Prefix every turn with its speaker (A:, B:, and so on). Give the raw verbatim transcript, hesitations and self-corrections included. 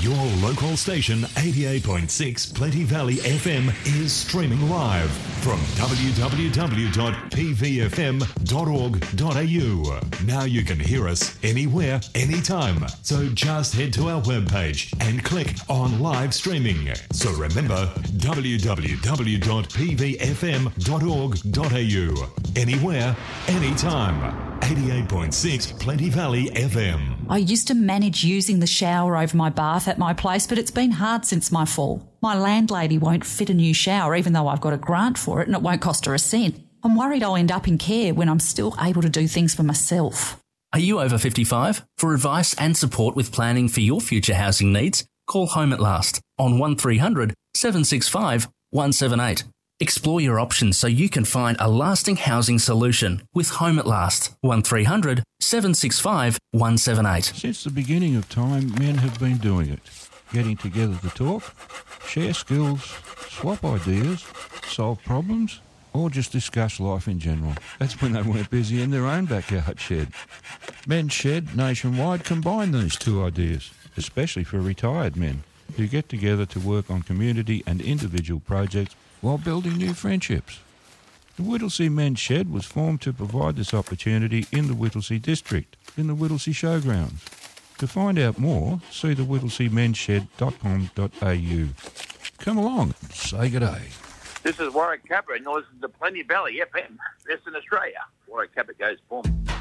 A: Your local station, eighty-eight point six Plenty Valley F M, is streaming live from w w w dot p v f m dot org dot a u. Now you can hear us anywhere, anytime. So just head to our webpage and click on live streaming. So remember, w w w dot p v f m dot org dot a u. Anywhere, anytime. eighty-eight point six Plenty Valley F M.
B: I used to manage using the shower over my bath at my place, but it's been hard since my fall. My landlady won't fit a new shower, even though I've got a grant for it and it won't cost her a cent. I'm worried I'll end up in care when I'm still able to do things for myself.
C: Are you over fifty-five? For advice and support with planning for your future housing needs, call Home at Last on one three hundred seven six five one seven eight. Explore your options so you can find a lasting housing solution with Home at Last. one three hundred seven six five one seven eight.
D: Since the beginning of time, men have been doing it. Getting together to talk, share skills, swap ideas, solve problems, or just discuss life in general. That's when they weren't busy in their own backyard shed. Men's Shed nationwide combine these two ideas, especially for retired men who get together to work on community and individual projects while building new friendships. The Whittlesea Men's Shed was formed to provide this opportunity in the Whittlesea district, in the Whittlesea Showgrounds. To find out more, see the whittlesea mens shed dot com dot a u. Come along and say good day.
E: This is Warwick Capper, and you're listening to Plenty Valley F M, Western Australia. Warwick Capper goes boom.